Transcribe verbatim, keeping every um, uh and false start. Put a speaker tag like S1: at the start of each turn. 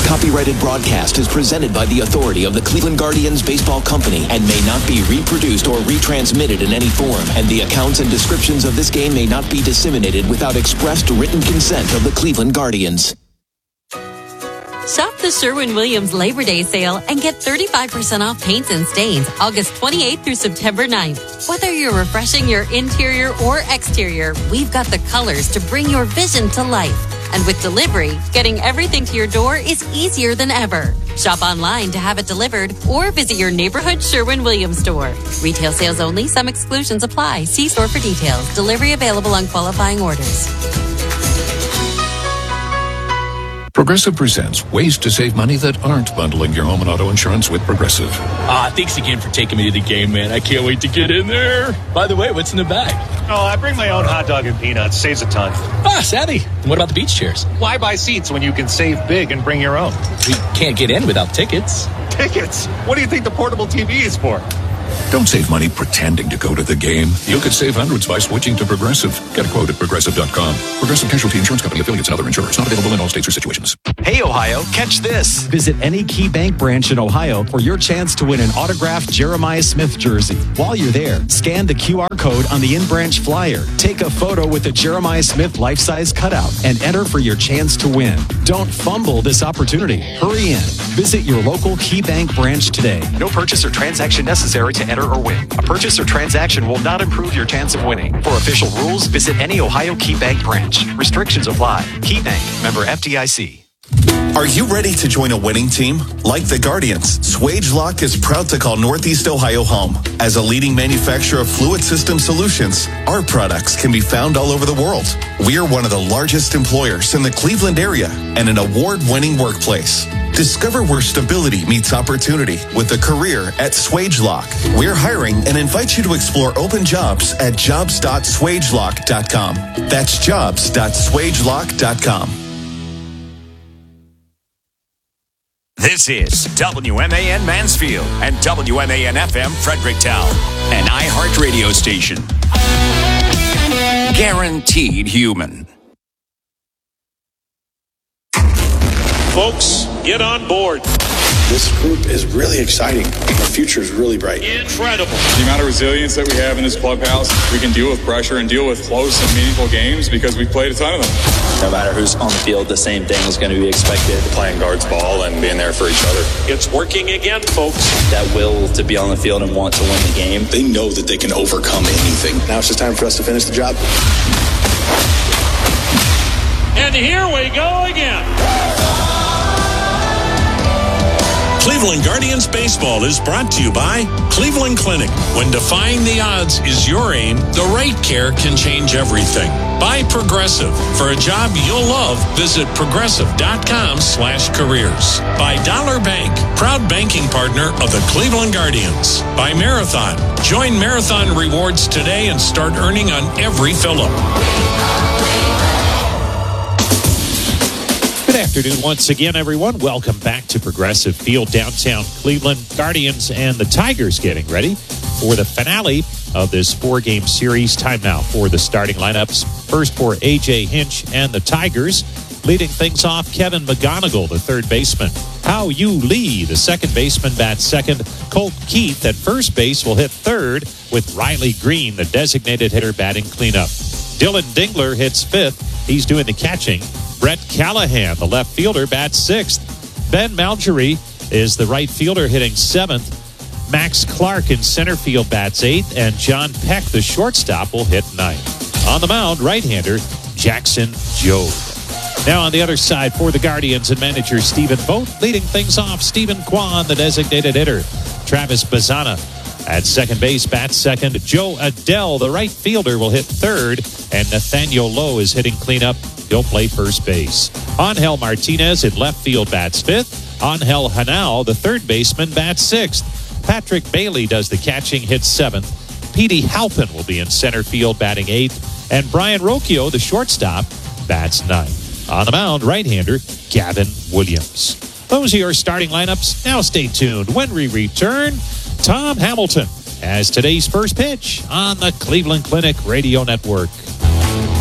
S1: copyrighted broadcast is presented by the authority of the Cleveland Guardians Baseball Company and may not be reproduced or retransmitted in any form, and the accounts and descriptions of this game may not be disseminated without expressed written consent of the Cleveland Guardians.
S2: Shop the Sherwin-Williams Labor Day sale and get thirty-five percent off paints and stains August twenty-eighth through September ninth. Whether you're refreshing your interior or exterior, we've got the colors to bring your vision to life. And with delivery, getting everything to your door is easier than ever. Shop online to have it delivered or visit your neighborhood Sherwin-Williams store. Retail sales only. Some exclusions apply. See store for details. Delivery available on qualifying orders.
S3: Progressive presents ways to save money that aren't bundling your home and auto insurance with Progressive.
S4: Ah, thanks again for taking me to the game, man. I can't wait to get in there. By the way, what's in the bag?
S5: Oh, I bring my own hot dog and peanuts. Saves a ton.
S4: Ah, savvy. And what about the beach chairs?
S5: Why buy seats when you can save big and bring your own?
S4: We can't get in without tickets.
S5: Tickets? What do you think the portable T V is for?
S3: Don't save money pretending to go to the game. You could save hundreds by switching to Progressive. Get a quote at progressive dot com. Progressive Casualty Insurance Company, affiliates, and other insurers. Not available in all states or situations.
S6: Hey, Ohio, catch this.
S7: Visit any Key Bank branch in Ohio for your chance to win an autographed Jeremiah Smith jersey. While you're there, scan the Q R code on the in-branch flyer. Take a photo with a Jeremiah Smith life-size cutout and enter for your chance to win. Don't fumble this opportunity. Hurry in. Visit your local Key Bank branch today. No purchase or transaction necessary to enter or win. A purchase or transaction will not improve your chance of winning. For official rules, visit any Ohio Key Bank branch. Restrictions apply. Key Bank, member F D I C.
S8: Are you ready to join a winning team? Like the Guardians, Swagelok is proud to call Northeast Ohio home. As a leading manufacturer of fluid system solutions, our products can be found all over the world. We are one of the largest employers in the Cleveland area and an award-winning workplace. Discover where stability meets opportunity with a career at Swagelok. We're hiring and invite you to explore open jobs at jobs dot swagelok dot com. That's jobs dot swagelok dot com.
S9: This is W M A N Mansfield and W M A N F M Fredericktown, an iHeart radio station. Guaranteed human.
S10: Folks, get on board.
S11: This group is really exciting. The future is really bright.
S10: Incredible.
S12: The amount of resilience that we have in this clubhouse, we can deal with pressure and deal with close and meaningful games because we've played a ton of them.
S13: No matter who's on the field, the same thing is going to be expected.
S14: Playing guards ball and being there for each other.
S10: It's working again, folks.
S13: That will to be on the field and want to win the game.
S11: They know that they can overcome anything. Now it's just time for us to finish the job.
S10: And here we go again.
S15: Cleveland Guardians Baseball is brought to you by Cleveland Clinic. When defying the odds is your aim, the right care can change everything. By Progressive. For a job you'll love, visit progressive dot com slash careers. By Dollar Bank, proud banking partner of the Cleveland Guardians. By Marathon. Join Marathon Rewards today and start earning on every fill-up.
S16: Good afternoon once again, everyone. Welcome back to Progressive Field, downtown Cleveland. Guardians and the Tigers getting ready for the finale of this four-game series. Time now for the starting lineups. First for A J Hinch and the Tigers. Leading things off, Kevin McGonigal, the third baseman. Hao Yu Lee, the second baseman, bats second. Colt Keith at first base will hit third, with Riley Green, the designated hitter, batting cleanup. Dylan Dingler hits fifth. He's doing the catching. Brett Callahan, the left fielder, bats sixth. Ben Malgery is the right fielder, hitting seventh. Max Clark in center field bats eighth, and John Peck, the shortstop, will hit ninth. On the mound, right-hander Jackson Jobe. Now on the other side for the Guardians and manager Stephen Vogt, leading things off, Stephen Kwan, the designated hitter. Travis Bazzana at second base, bats second. Joe Adell, the right fielder, will hit third, and Nathaniel Lowe is hitting cleanup. He'll play first base. Angel Martinez in left field bats fifth. Angel Hanal, the third baseman, bats sixth. Patrick Bailey does the catching, hits seventh. Petey Halpin will be in center field batting eighth. And Brian Rocchio, the shortstop, bats ninth. On the mound, right-hander Gavin Williams. Those are your starting lineups. Now stay tuned. When we return, Tom Hamilton has today's first pitch on the Cleveland Clinic Radio Network.